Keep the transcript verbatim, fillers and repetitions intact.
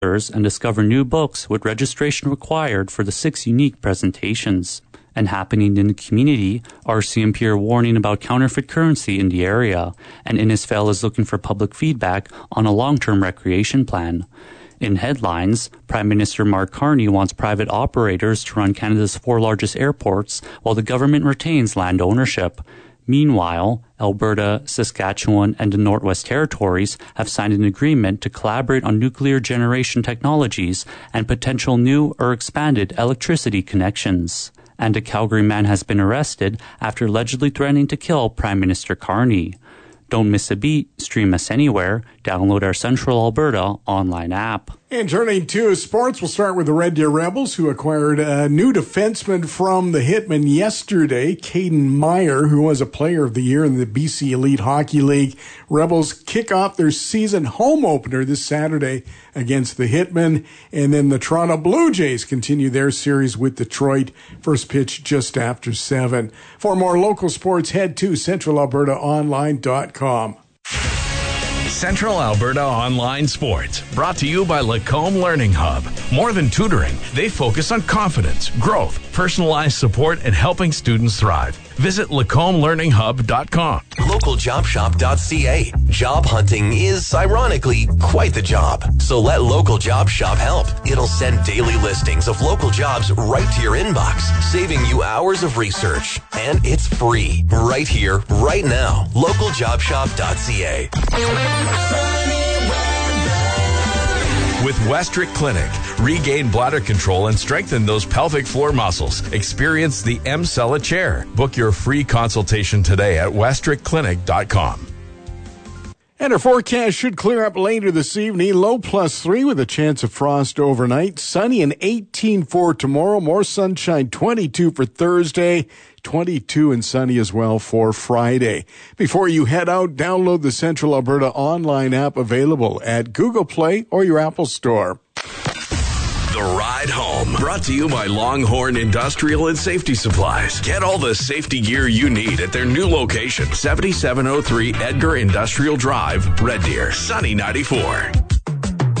and discover new books with registration required for the six unique presentations. And happening in the community, R C M P are warning about counterfeit currency in the area, and Innisfail is looking for public feedback on a long-term recreation plan. In headlines, Prime Minister Mark Carney wants private operators to run Canada's four largest airports while the government retains land ownership. Meanwhile, Alberta, Saskatchewan, and the Northwest Territories have signed an agreement to collaborate on nuclear generation technologies and potential new or expanded electricity connections. And a Calgary man has been arrested after allegedly threatening to kill Prime Minister Carney. Don't miss a beat. Stream us anywhere. Download our Central Alberta online app. And turning to sports, we'll start with the Red Deer Rebels, who acquired a new defenseman from the Hitmen yesterday, Caden Meyer, who was a player of the year in the B C Elite Hockey League. Rebels kick off their season home opener this Saturday against the Hitmen, and then the Toronto Blue Jays continue their series with Detroit. First pitch just after seven. For more local sports, head to central alberta online dot com. Central Alberta Online Sports, brought to you by Lacombe Learning Hub. More than tutoring, they focus on confidence, growth, personalized support, and helping students thrive. Visit lacombe learning hub dot com. local job shop dot c a. Job hunting is, ironically, quite the job. So let Local Job Shop help. It'll send daily listings of local jobs right to your inbox, saving you hours of research. And it's free, right here, right now. local job shop dot c a. With Westrick Clinic, regain bladder control and strengthen those pelvic floor muscles. Experience the M-Cella chair. Book your free consultation today at westrick clinic dot com. And our forecast should clear up later this evening. Low plus three with a chance of frost overnight. Sunny and eighteen for tomorrow. More sunshine, twenty-two for Thursday. twenty-two and sunny as well for Friday. Before you head out, download the Central Alberta online app available at Google Play or your Apple Store. The Ride Home, brought to you by Longhorn Industrial and Safety Supplies. Get all the safety gear you need at their new location, seventy-seven oh three Edgar Industrial Drive, Red Deer, Sunny ninety-four.